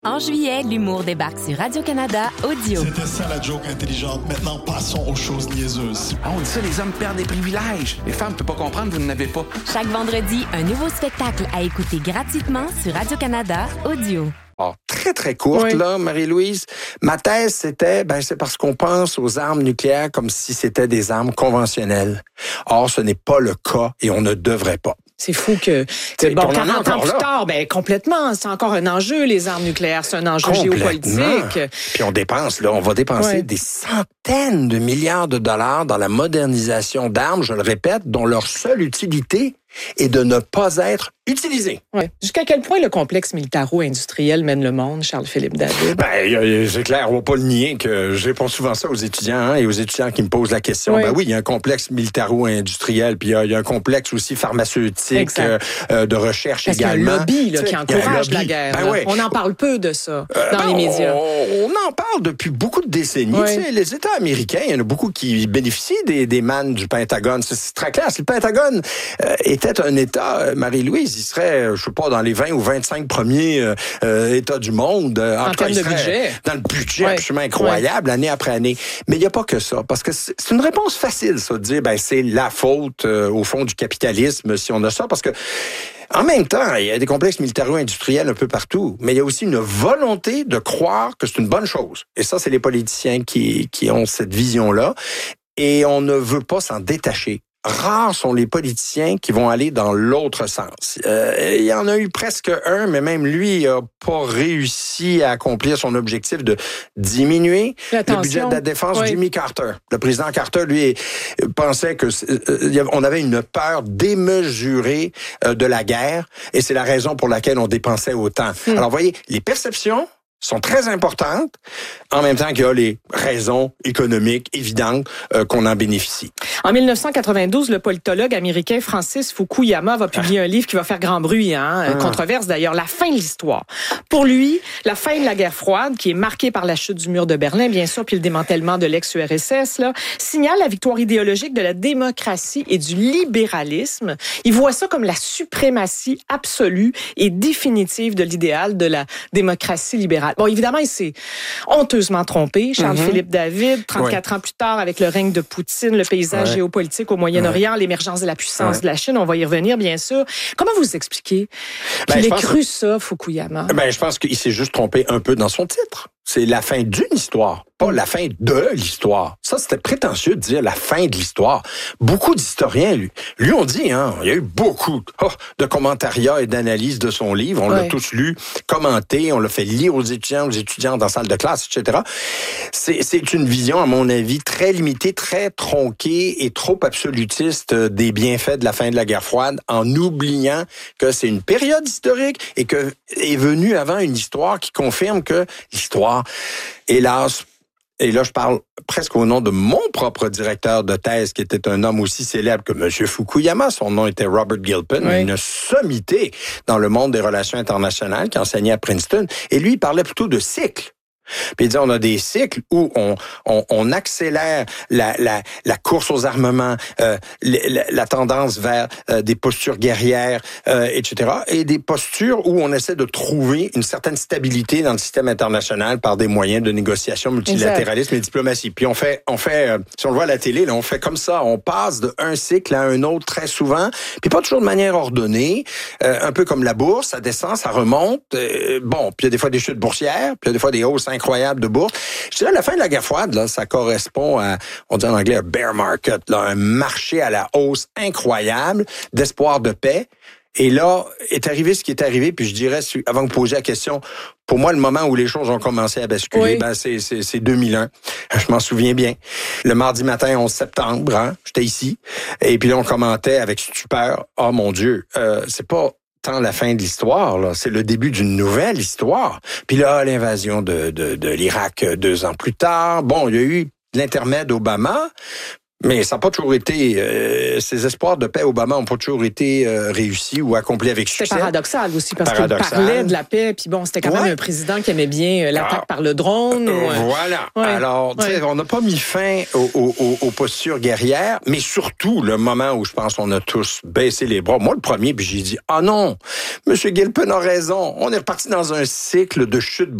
En juillet, l'humour débarque sur Radio-Canada Audio. C'était ça la joke intelligente. Maintenant, passons aux choses niaiseuses. Ah, on dit ça, les hommes perdent des privilèges. Les femmes ne peuvent pas comprendre, vous n'en avez pas. Chaque vendredi, un nouveau spectacle à écouter gratuitement sur Radio-Canada Audio. Oh, très, très courte, là, Marie-Louise. Ma thèse, c'était, c'est parce qu'on pense aux armes nucléaires comme si c'était des armes conventionnelles. Or, ce n'est pas le cas et on ne devrait pas. C'est fou que 40 ans plus tard, complètement, c'est encore un enjeu, les armes nucléaires, c'est un enjeu géopolitique. Puis on va dépenser des centaines de milliards de dollars dans la modernisation d'armes, je le répète, dont leur seule utilité est de ne pas être utilisées. Ouais. Jusqu'à quel point le complexe militaro-industriel mène le monde, Charles-Philippe David? C'est clair, on va pas le nier que je réponds souvent ça aux étudiants et aux étudiants qui me posent la question. Oui. Oui, il y a un complexe militaro-industriel, puis il y a un complexe aussi pharmaceutique, de recherche également. Parce qu'il y a un lobby qui encourage la guerre. On en parle peu de ça dans les médias. On en parle depuis beaucoup de décennies. Les États américains, il y en a beaucoup qui bénéficient des mannes du Pentagone. C'est très clair. Si le Pentagone était un État, Marie-Louise, il serait, je sais pas, dans les 20 ou 25 premiers États du monde. En termes de budget. Dans le budget absolument incroyable, année après année. Mais il n'y a pas que ça. Parce que c'est une réponse facile, ça, de dire, c'est la faute, au fond, du capitalisme, si on a ça. Parce que, en même temps, il y a des complexes militaro-industriels un peu partout, mais il y a aussi une volonté de croire que c'est une bonne chose. Et ça, c'est les politiciens qui ont cette vision-là. Et on ne veut pas s'en détacher. Rares sont les politiciens qui vont aller dans l'autre sens. Il y en a eu presque un, mais même lui n'a pas réussi à accomplir son objectif de diminuer le budget de la défense. Jimmy Carter. Le président Carter, lui, pensait que on avait une peur démesurée de la guerre, et c'est la raison pour laquelle on dépensait autant. Alors, vous voyez, les perceptions sont très importantes, en même temps qu'il y a les raisons économiques évidentes qu'on en bénéficie. En 1992, le politologue américain Francis Fukuyama va publier un livre qui va faire grand bruit, controverse d'ailleurs, La fin de l'histoire. Pour lui, la fin de la guerre froide, qui est marquée par la chute du mur de Berlin, bien sûr, puis le démantèlement de l'ex-URSS, signale la victoire idéologique de la démocratie et du libéralisme. Il voit ça comme la suprématie absolue et définitive de l'idéal de la démocratie libérale. Bon, évidemment, il s'est honteusement trompé, Charles-Philippe David, 34 ans plus tard, avec le règne de Poutine, le paysage géopolitique au Moyen-Orient, l'émergence de la puissance de la Chine, on va y revenir, bien sûr. Comment vous expliquez qu'il ait cru ça, Fukuyama? Je pense qu'il s'est juste trompé un peu dans son titre. C'est la fin d'une histoire, pas la fin de l'histoire. Ça, c'était prétentieux de dire la fin de l'histoire. Beaucoup d'historiens, lui ont dit, il y a eu beaucoup de commentariats et d'analyses de son livre. On l'a tous lu, commenté, on l'a fait lire aux étudiants dans la salle de classe, etc. C'est une vision, à mon avis, très limitée, très tronquée et trop absolutiste des bienfaits de la fin de la guerre froide, en oubliant que c'est une période historique et que est venue avant une histoire qui confirme que l'histoire, hélas, et là je parle presque au nom de mon propre directeur de thèse, qui était un homme aussi célèbre que M. Fukuyama, son nom était Robert Gilpin, une sommité dans le monde des relations internationales, qui enseignait à Princeton, et lui il parlait plutôt de cycles. Puis il dit, on a des cycles où on accélère la course aux armements, la tendance vers des postures guerrières, etc. Et des postures où on essaie de trouver une certaine stabilité dans le système international par des moyens de négociation, multilatéralisme et diplomatie. Puis on fait, si on le voit à la télé, là, on fait comme ça, on passe d'un cycle à un autre très souvent, puis pas toujours de manière ordonnée, un peu comme la bourse, ça descend, ça remonte, puis il y a des fois des chutes boursières, puis il y a des fois des hausses incroyable de bourse. Je dirais, la fin de la guerre froide, là, ça correspond à, on dit en anglais, un bear market, là, un marché à la hausse incroyable, d'espoir de paix. Et là, est arrivé ce qui est arrivé, puis je dirais, avant de vous poser la question, pour moi, le moment où les choses ont commencé à basculer, c'est 2001. Je m'en souviens bien. Le mardi matin, 11 septembre, j'étais ici, et puis là, on commentait avec stupeur, « Oh mon Dieu, c'est pas tant la fin de l'histoire, là, c'est le début d'une nouvelle histoire. » Puis là, l'invasion de l'Irak 2 ans plus tard. Bon, il y a eu l'intermède Obama, Mais ça n'a pas toujours été... ces espoirs de paix Obama n'ont pas toujours été réussis ou accomplis avec succès. C'était paradoxal aussi, parce qu'il parlait de la paix, puis bon, c'était quand même un président qui aimait bien l'attaque par le drone. Voilà. Alors, tu sais, on n'a pas mis fin aux postures guerrières, mais surtout, le moment où je pense qu'on a tous baissé les bras. Moi, le premier, puis j'ai dit, ah non, M. Gilpin a raison. On est reparti dans un cycle de chute